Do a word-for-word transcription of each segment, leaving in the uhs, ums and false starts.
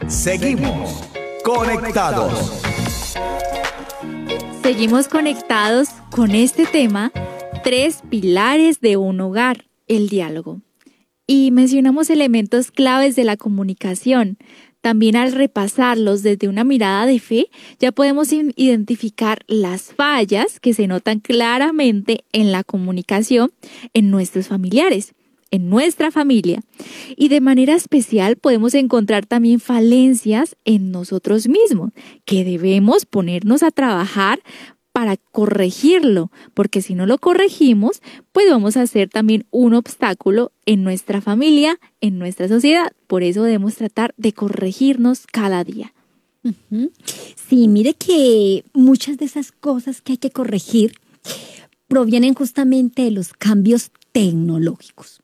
Seguimos conectados. Seguimos conectados con este tema, tres pilares de un hogar, el diálogo. Y mencionamos elementos claves de la comunicación. También al repasarlos desde una mirada de fe, ya podemos identificar las fallas que se notan claramente en la comunicación en nuestros familiares, en nuestra familia. Y de manera especial podemos encontrar también falencias en nosotros mismos, que debemos ponernos a trabajar para corregirlo, porque si no lo corregimos, pues vamos a ser también un obstáculo en nuestra familia, en nuestra sociedad. Por eso debemos tratar de corregirnos cada día. Uh-huh. Sí, mire que muchas de esas cosas que hay que corregir provienen justamente de los cambios tecnológicos.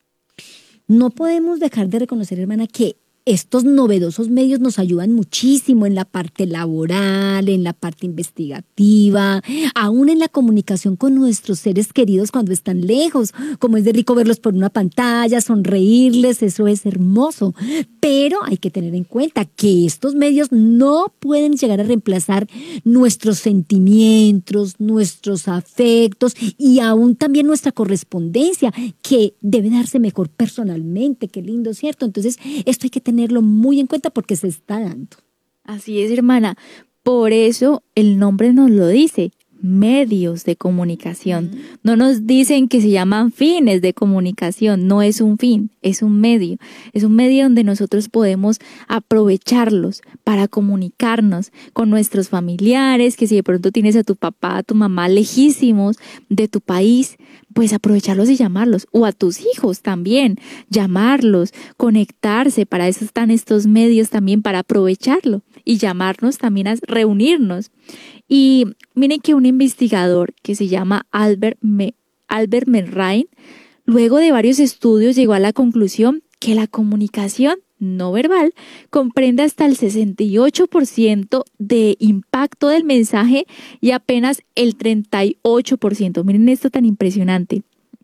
No podemos dejar de reconocer, hermana, que estos novedosos medios nos ayudan muchísimo en la parte laboral, en la parte investigativa, aún en la comunicación con nuestros seres queridos cuando están lejos, como es de rico verlos por una pantalla, sonreírles, eso es hermoso. Pero hay que tener en cuenta que estos medios no pueden llegar a reemplazar nuestros sentimientos, nuestros afectos y aún también nuestra correspondencia, que debe darse mejor personalmente. Qué lindo, ¿cierto? Entonces, esto hay que tenerlo muy en cuenta porque se está dando. Así es, hermana. Por eso el nombre nos lo dice, medios de comunicación. Mm. No nos dicen que se llaman fines de comunicación, no es un fin, es un medio. Es un medio donde nosotros podemos aprovecharlos para comunicarnos con nuestros familiares, que si de pronto tienes a tu papá, a tu mamá lejísimos de tu país, pues aprovecharlos y llamarlos, o a tus hijos también, llamarlos, conectarse, para eso están estos medios también, para aprovecharlo y llamarnos también a reunirnos. Y miren que un investigador que se llama Albert, Me, Albert Menrain, luego de varios estudios llegó a la conclusión que la comunicación no verbal comprende hasta el sesenta y ocho por ciento de impacto del mensaje y apenas el treinta y ocho por ciento. Miren esto tan impresionante.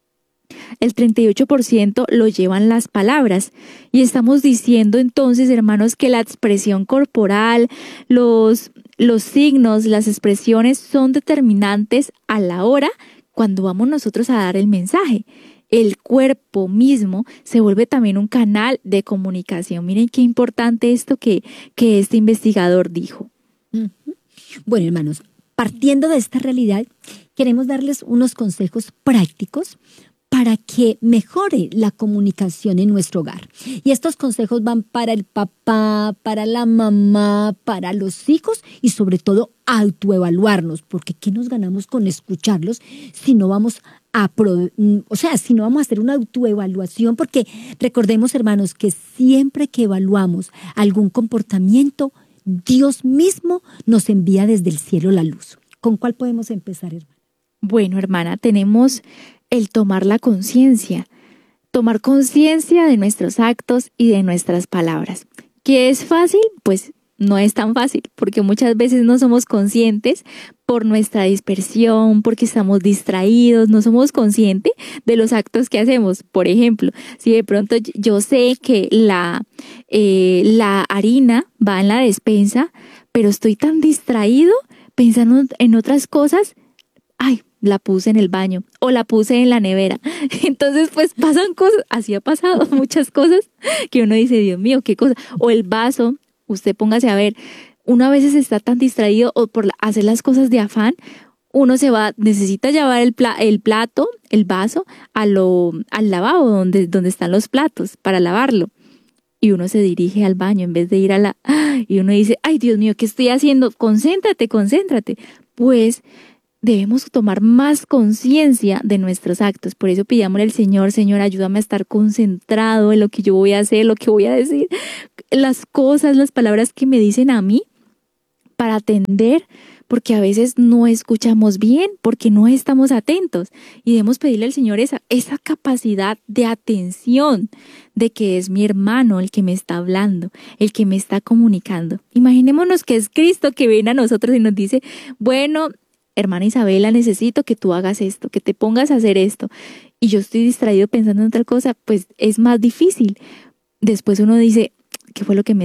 El treinta y ocho por ciento lo llevan las palabras. Y estamos diciendo entonces, hermanos, que la expresión corporal, los, los signos, las expresiones son determinantes a la hora cuando vamos nosotros a dar el mensaje. El cuerpo mismo se vuelve también un canal de comunicación. Miren qué importante esto que, que este investigador dijo. Uh-huh. Bueno, hermanos, partiendo de esta realidad, queremos darles unos consejos prácticos para que mejore la comunicación en nuestro hogar. Y estos consejos van para el papá, para la mamá, para los hijos y sobre todo autoevaluarnos, porque ¿qué nos ganamos con escucharlos si no vamos a, pro, o sea, si no vamos a hacer una autoevaluación? Porque recordemos, hermanos, que siempre que evaluamos algún comportamiento, Dios mismo nos envía desde el cielo la luz. ¿Con cuál podemos empezar, hermana? Bueno, hermana, tenemos el tomar la conciencia, tomar conciencia de nuestros actos y de nuestras palabras. ¿Qué es fácil? Pues no es tan fácil, porque muchas veces no somos conscientes por nuestra dispersión, porque estamos distraídos, no somos conscientes de los actos que hacemos. Por ejemplo, si de pronto yo sé que la, eh, la harina va en la despensa, pero estoy tan distraído pensando en otras cosas, ay, la puse en el baño o la puse en la nevera. Entonces, pues pasan cosas, así ha pasado muchas cosas que uno dice, Dios mío, qué cosa. O el vaso, usted póngase a ver, uno a veces está tan distraído o por hacer las cosas de afán, uno se va, necesita llevar el, pla, el plato, el vaso, a lo, al lavabo donde, donde están los platos para lavarlo. Y uno se dirige al baño en vez de ir a la... Y uno dice, ay, Dios mío, ¿qué estoy haciendo? Concéntrate, concéntrate. Pues debemos tomar más conciencia de nuestros actos. Por eso pidámosle al Señor, Señor, ayúdame a estar concentrado en lo que yo voy a hacer, lo que voy a decir, las cosas, las palabras que me dicen a mí, para atender, porque a veces no escuchamos bien, porque no estamos atentos. Y debemos pedirle al Señor esa, esa capacidad de atención, de que es mi hermano el que me está hablando, el que me está comunicando. Imaginémonos que es Cristo que viene a nosotros y nos dice, bueno, hermana Isabela, necesito que tú hagas esto, que te pongas a hacer esto. Y yo estoy distraído pensando en otra cosa, pues es más difícil. Después uno dice, ¿qué fue lo que me dijo?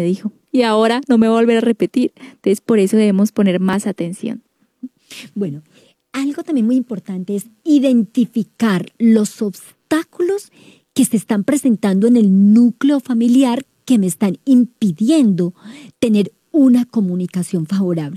y ahora no me va a volver a repetir. Entonces, por eso debemos poner más atención. Bueno, algo también muy importante es identificar los obstáculos que se están presentando en el núcleo familiar que me están impidiendo tener una comunicación favorable.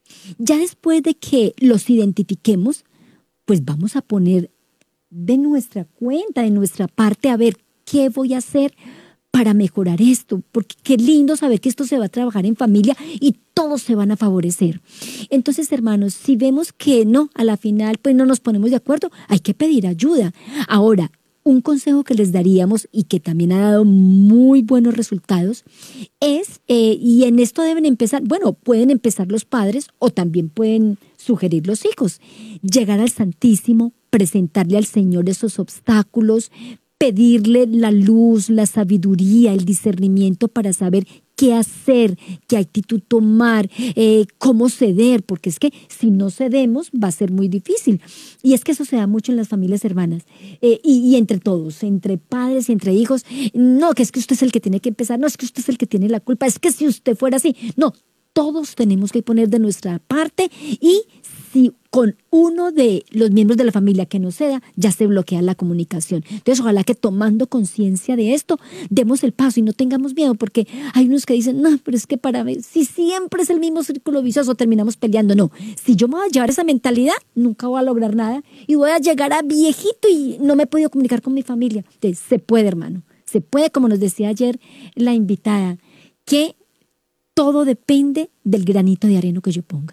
Ya después de que los identifiquemos, pues vamos a poner de nuestra cuenta, de nuestra parte, a ver qué voy a hacer para mejorar esto, porque qué lindo saber que esto se va a trabajar en familia y todos se van a favorecer. Entonces, hermanos, si vemos que no, a la final pues no nos ponemos de acuerdo, hay que pedir ayuda. Ahora, un consejo que les daríamos y que también ha dado muy buenos resultados es, eh, y en esto deben empezar, bueno, pueden empezar los padres o también pueden sugerir los hijos, llegar al Santísimo, presentarle al Señor esos obstáculos, pedirle la luz, la sabiduría, el discernimiento para saber qué hacer, qué actitud tomar, eh, cómo ceder, porque es que si no cedemos va a ser muy difícil. Y es que eso se da mucho en las familias hermanas, eh, y, y entre todos, entre padres y entre hijos. No, que es que usted es el que tiene que empezar, no, es que usted es el que tiene la culpa, es que si usted fuera así, no, todos tenemos que poner de nuestra parte y si con uno de los miembros de la familia que no ceda, ya se bloquea la comunicación. Entonces, ojalá que tomando conciencia de esto, demos el paso y no tengamos miedo, porque hay unos que dicen, no, pero es que para mí, si siempre es el mismo círculo vicioso, terminamos peleando. No, si yo me voy a llevar esa mentalidad, nunca voy a lograr nada y voy a llegar a viejito y no me he podido comunicar con mi familia. Entonces, se puede, hermano, se puede, como nos decía ayer la invitada, que todo depende del granito de arena que yo ponga.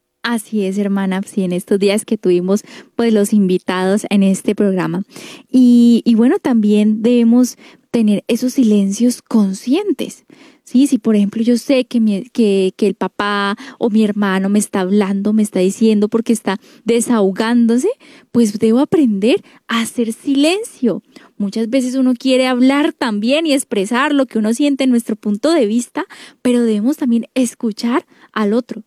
Así es, hermana, sí, en estos días que tuvimos pues los invitados en este programa. Y, y bueno, también debemos tener esos silencios conscientes. Sí, si por ejemplo yo sé que, mi, que, que el papá o mi hermano me está hablando, me está diciendo porque está desahogándose, pues debo aprender a hacer silencio. Muchas veces uno quiere hablar también y expresar lo que uno siente en nuestro punto de vista, pero debemos también escuchar al otro.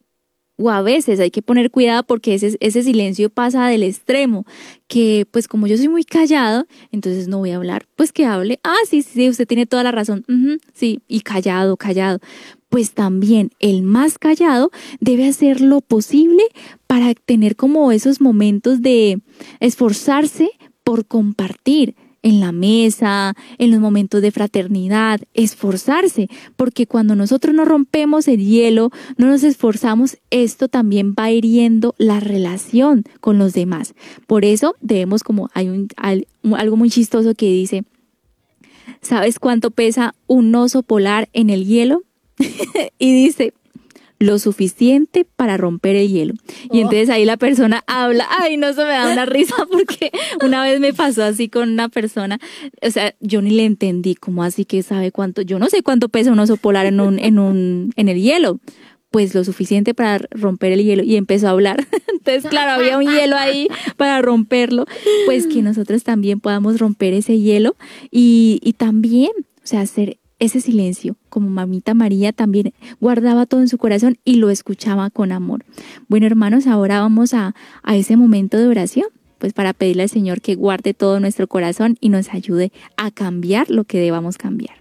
O a veces hay que poner cuidado porque ese, ese silencio pasa del extremo, que pues como yo soy muy callado, entonces no voy a hablar, pues que hable. Ah, sí, sí, usted tiene toda la razón. Uh-huh, sí, y callado, callado. Pues también el más callado debe hacer lo posible para tener como esos momentos de esforzarse por compartir en la mesa, en los momentos de fraternidad, esforzarse, porque cuando nosotros no rompemos el hielo, no nos esforzamos, esto también va hiriendo la relación con los demás. Por eso debemos, como hay un, hay algo muy chistoso que dice, ¿sabes cuánto pesa un oso polar en el hielo? Y dice, lo suficiente para romper el hielo. Y oh. Entonces ahí la persona habla, ay, no, eso me da una risa porque una vez me pasó así con una persona, o sea, yo ni le entendí, ¿cómo así que sabe cuánto? Yo no sé cuánto pesa un oso polar en un, en un, en el hielo. Pues lo suficiente para romper el hielo, y empezó a hablar. Entonces, claro, había un hielo ahí para romperlo. Pues que nosotros también podamos romper ese hielo y, y también, o sea, hacer ese silencio, como mamita María también guardaba todo en su corazón y lo escuchaba con amor. Bueno, hermanos, ahora vamos a, a ese momento de oración, pues para pedirle al Señor que guarde todo nuestro corazón y nos ayude a cambiar lo que debamos cambiar.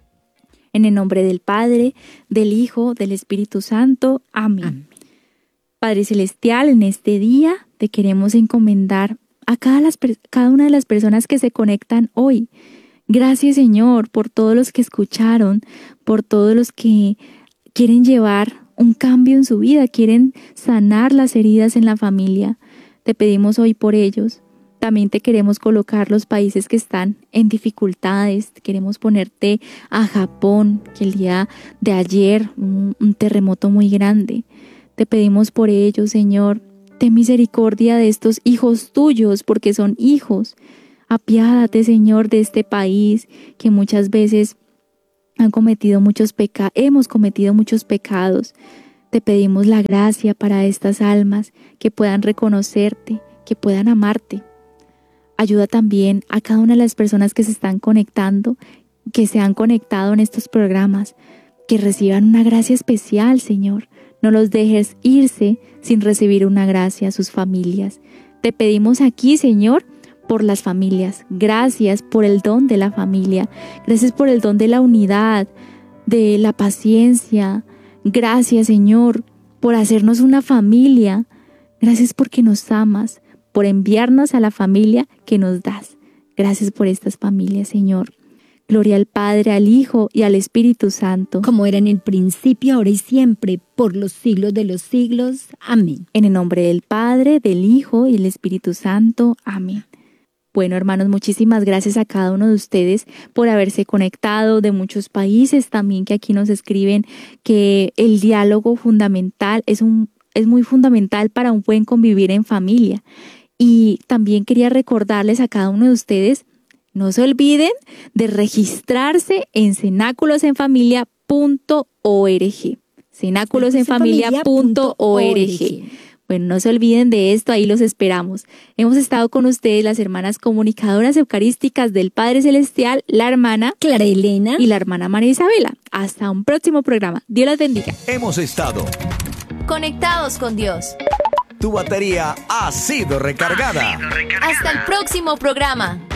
En el nombre del Padre, del Hijo, del Espíritu Santo. Amén. Amén. Padre Celestial, en este día te queremos encomendar a cada, las, cada una de las personas que se conectan hoy. Gracias, Señor, por todos los que escucharon, por todos los que quieren llevar un cambio en su vida, quieren sanar las heridas en la familia. Te pedimos hoy por ellos. También te queremos colocar los países que están en dificultades. Queremos ponerte a Japón, que el día de ayer un, un terremoto muy grande. Te pedimos por ellos, Señor. Ten misericordia de estos hijos tuyos, porque son hijos. Apiádate, Señor, de este país que muchas veces han cometido muchos pecados, hemos cometido muchos pecados. Te pedimos la gracia para estas almas, que puedan reconocerte, que puedan amarte. Ayuda también a cada una de las personas que se están conectando, que se han conectado en estos programas, que reciban una gracia especial, Señor. No los dejes irse sin recibir una gracia a sus familias. Te pedimos aquí, Señor, por las familias. Gracias por el don de la familia. Gracias por el don de la unidad. de la paciencia. Gracias, Señor, por hacernos una familia. Gracias porque nos amas, por enviarnos a la familia que nos das. Gracias por estas familias, Señor. Gloria al Padre, al Hijo y al Espíritu Santo. Como era en el principio, ahora y siempre, por los siglos de los siglos. Amén. En el nombre del Padre, del Hijo y del Espíritu Santo. Amén. Bueno, hermanos, muchísimas gracias a cada uno de ustedes por haberse conectado, de muchos países también que aquí nos escriben que el diálogo fundamental es, un, es muy fundamental para un buen convivir en familia. Y también quería recordarles a cada uno de ustedes, no se olviden de registrarse en cenáculos en familia punto org. cenáculos en familia punto org. Bueno, no se olviden de esto, ahí los esperamos. Hemos estado con ustedes las hermanas comunicadoras eucarísticas del Padre Celestial, la hermana Clara Elena y la hermana María Isabela. Hasta un próximo programa. Dios las bendiga. Hemos estado conectados con Dios. Tu batería ha sido recargada. Hasta el próximo programa.